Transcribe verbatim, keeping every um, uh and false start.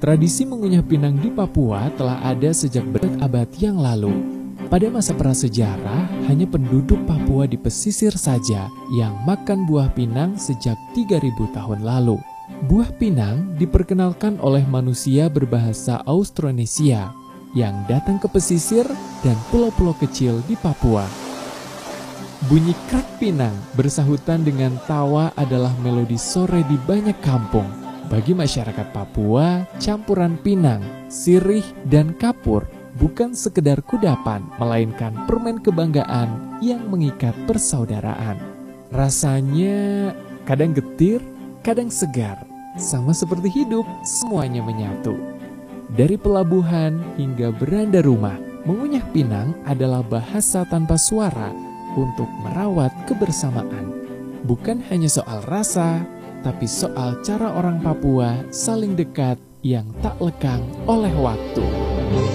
Tradisi mengunyah pinang di Papua telah ada sejak berabad yang lalu. Pada masa prasejarah, hanya penduduk Papua di pesisir saja yang makan buah pinang sejak tiga ribu tahun lalu. Buah pinang diperkenalkan oleh manusia berbahasa Austronesia yang datang ke pesisir dan pulau-pulau kecil di Papua. Bunyi krak pinang bersahutan dengan tawa adalah melodi sore di banyak kampung. Bagi masyarakat Papua, campuran pinang, sirih, dan kapur bukan sekedar kudapan, melainkan permen kebanggaan yang mengikat persaudaraan. Rasanya kadang getir, kadang segar, sama seperti hidup, semuanya menyatu. Dari pelabuhan hingga beranda rumah, mengunyah pinang adalah bahasa tanpa suara untuk merawat kebersamaan. Bukan hanya soal rasa, tapi soal cara orang Papua saling dekat yang tak lekang oleh waktu.